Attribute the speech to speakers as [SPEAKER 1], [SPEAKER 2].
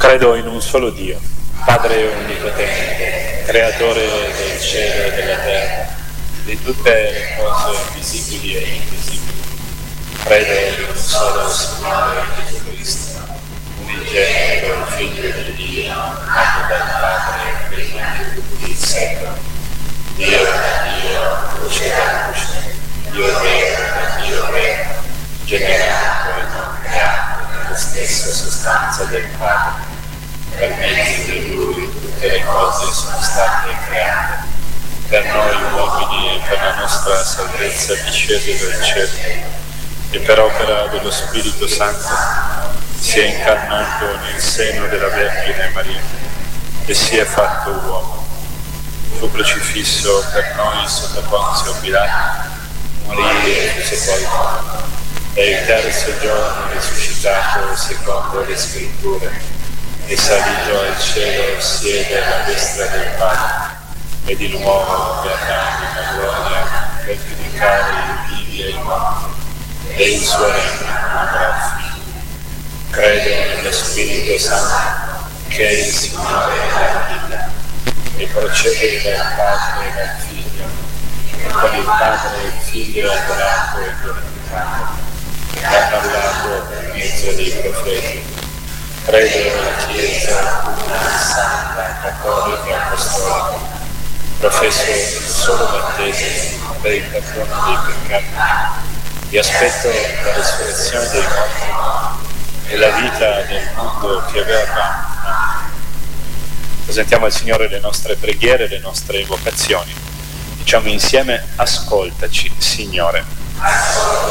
[SPEAKER 1] Credo in un solo Dio, Padre Onnipotente, Creatore del cielo e della terra, di tutte le cose visibili e invisibili. Credo in un solo Signore Gesù Cristo, unigenito Figlio di Dio, nato dal Padre, prima di tutti i secoli. Dio da Dio, luce da luce, Dio vero da Dio vero, generato e non creato nella stessa sostanza del Padre. Per mezzo di Lui tutte le cose sono state create, per noi uomini e per la nostra salvezza discese dal cielo, e per opera dello Spirito Santo si è incarnato nel seno della Vergine Maria e si è fatto uomo. Fu crocifisso per noi sotto Ponzio Pilato, morì e fu sepolto, e il terzo giorno risuscitato secondo le Scritture, e salito al cielo siede alla destra del Padre, e di nuovo verrà nella gloria per giudicare i vivi e i morti, e il suo regno non avrà fine. Credo nello Spirito Santo, che è il Signore della vita, e procede dal Padre e dal Figlio, e con il Padre e il Figlio è adorato e glorificato, e ha parlato per mezzo dei profeti. Credo nella Chiesa, una santa, cattolica e apostolica. Professo il solo battesimo per il perdono dei peccati e aspetto la risurrezione dei morti e la vita del mondo che verrà. Presentiamo al Signore le nostre preghiere, le nostre invocazioni. Diciamo insieme: ascoltaci, Signore.